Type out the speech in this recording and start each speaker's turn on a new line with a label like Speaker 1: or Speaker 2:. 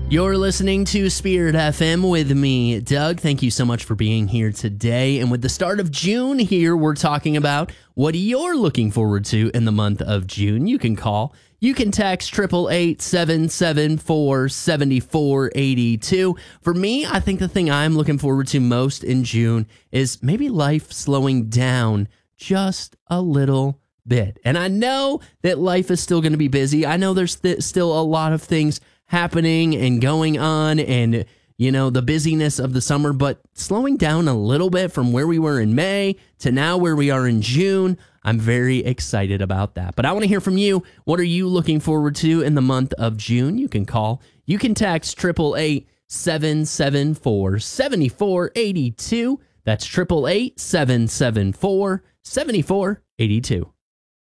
Speaker 1: You're listening to Spirit FM with me, Doug. Thank you so much for being here today. And with the start of June here, we're talking about what you're looking forward to in the month of June. You can call. You can text 888-774-7482. For me, I think the thing I'm looking forward to most in June is maybe life slowing down just a little bit. And I know that life is still going to be busy. I know there's still a lot of things happening and going on and, you know, the busyness of the summer, but slowing down a little bit from where we were in May to now where we are in June. I'm very excited about that. But I want to hear from you. What are you looking forward to in the month of June? You can call. You can text 888-774-7482. That's 888-774-7482.